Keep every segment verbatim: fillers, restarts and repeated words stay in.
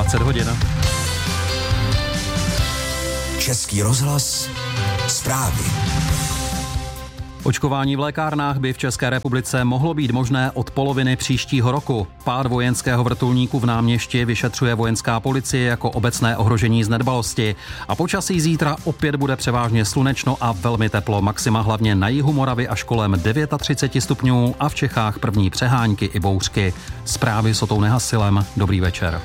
dvacet hodin. Český rozhlas, zprávy. Očkování v lékárnách by v České republice mohlo být možné od poloviny příštího roku. Pád vojenského vrtulníku v Náměšti vyšetřuje vojenská policie jako obecné ohrožení z nedbalosti. A počasí zítra opět bude převážně slunečno a velmi teplo. Maxima hlavně na jihu Moravy až kolem třicet devět stupňů a v Čechách první přehánky i bouřky. Zprávy s Otou Nehasilem. Dobrý večer.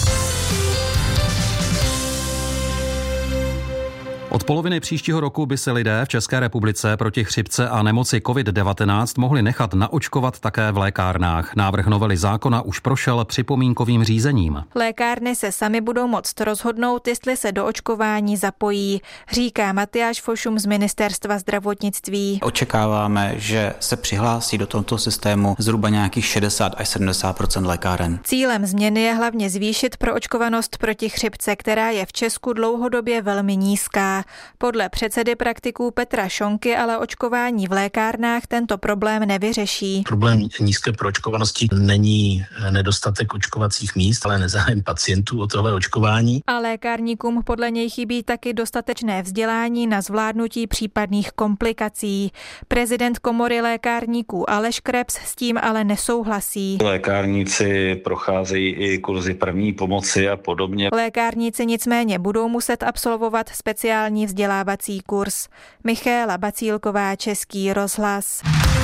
Od poloviny příštího roku by se lidé v České republice proti chřipce a nemoci covid devatenáct mohli nechat naočkovat také v lékárnách. Návrh novely zákona už prošel připomínkovým řízením. Lékárny se sami budou moct rozhodnout, jestli se do očkování zapojí, říká Matyáš Fošum z Ministerstva zdravotnictví. Očekáváme, že se přihlásí do tohoto systému zhruba nějakých šedesát až sedmdesát procent lékáren. Cílem změny je hlavně zvýšit proočkovanost proti chřipce, která je v Česku dlouhodobě velmi nízká. Podle předsedy praktiků Petra Šonky ale očkování v lékárnách tento problém nevyřeší. Problém nízké proočkovanosti není nedostatek očkovacích míst, ale nezájem pacientů o tohle očkování. A lékárníkům podle něj chybí taky dostatečné vzdělání na zvládnutí případných komplikací. Prezident komory lékárníků Aleš Krebs s tím ale nesouhlasí. Lékárníci procházejí i kurzy první pomoci a podobně. Lékárníci nicméně budou muset absolvovat speciální vzdělávací kurz. Michaela Bacílková, Český rozhlas.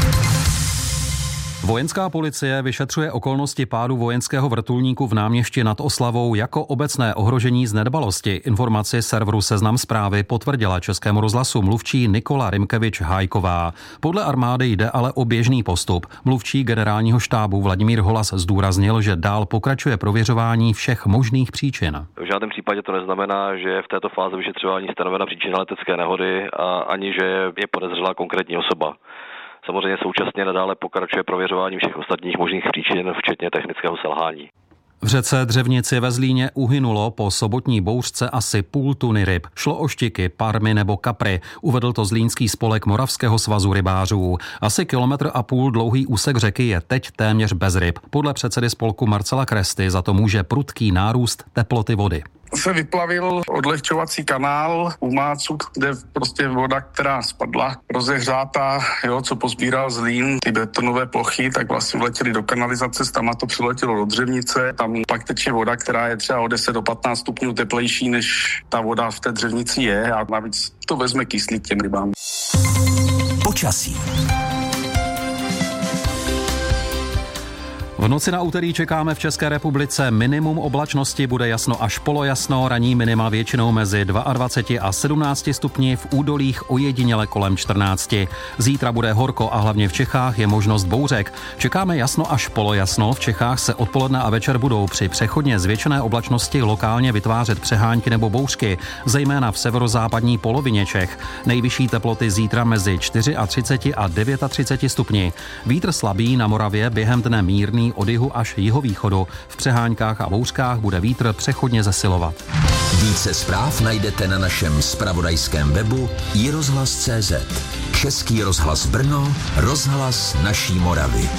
Vojenská policie vyšetřuje okolnosti pádu vojenského vrtulníku v Náměšti nad Oslavou jako obecné ohrožení z nedbalosti. Informaci serveru Seznam Zprávy potvrdila Českému rozhlasu mluvčí Nikola Rimkevič-Hájková. Podle armády jde ale o běžný postup. Mluvčí generálního štábu Vladimír Holas zdůraznil, že dál pokračuje prověřování všech možných příčin. V žádném případě to neznamená, že je v této fázi vyšetřování stanovena příčina letecké nehody a ani že je podezřelá konkrétní osoba. Samozřejmě současně nadále pokračuje prověřování všech ostatních možných příčin, včetně technického selhání. V řece Dřevnici ve Zlíně uhynulo po sobotní bouřce asi půl tuny ryb. Šlo o štiky, parmy nebo kapry. Uvedl to Zlínský spolek Moravského svazu rybářů. Asi kilometr a půl dlouhý úsek řeky je teď téměř bez ryb. Podle předsedy spolku Marcela Kresty za to může prudký nárůst teploty vody. Se vyplavil odlehčovací kanál u Mácu, kde prostě voda, která spadla, rozehřátá, jo, co pozbíral Zlín, ty betonové plochy, tak vlastně vletěly do kanalizace, tam to přiletělo do Dřevnice, tam pak teče voda, která je třeba o deset do patnáct stupňů teplejší, než ta voda v té Dřevnici je a navíc to vezme kyslík těm rybám. Počasí. V noci na úterý čekáme v České republice minimum oblačnosti, bude jasno až polojasno, ranní minima většinou mezi dvacet dva a sedmnáct stupni, v údolích ojediněle kolem čtrnáct. Zítra bude horko a hlavně v Čechách je možnost bouřek. Čekáme jasno až polojasno, v Čechách se odpoledne a večer budou při přechodně zvětšené oblačnosti lokálně vytvářet přehánky nebo bouřky, zejména v severozápadní polovině Čech. Nejvyšší teploty zítra mezi třicet čtyři a třicet devět stupni. Vítr slabý, na Moravě během dne mírný od jihu až jihovýchodu. V přeháňkách a bouřkách bude vítr přechodně zesilovat. Více zpráv najdete na našem zpravodajském webu i rozhlas tečka cé zet. Český rozhlas Brno, rozhlas naší Moravy.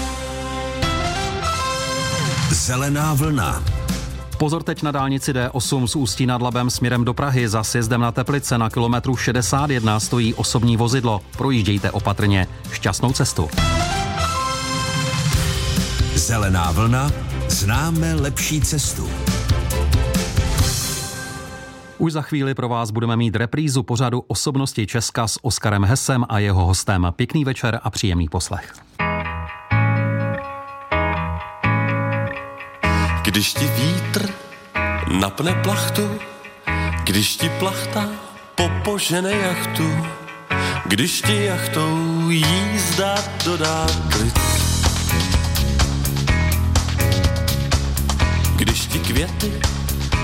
Zelená vlna. Pozor teď na dálnici D osm z Ústí nad Labem směrem do Prahy. Za sjezdem na Teplice na kilometru šedesát jedna stojí osobní vozidlo. Projíždějte opatrně. Šťastnou cestu. Zelená vlna, známe lepší cestu. Už za chvíli pro vás budeme mít reprízu pořadu Osobnosti Česka s Oskarem Hessem a jeho hostem. Pěkný večer a příjemný poslech. Když ti vítr napne plachtu, když ti plachta popožene jachtu, když ti jachtou jízda dodá klid, když ti květy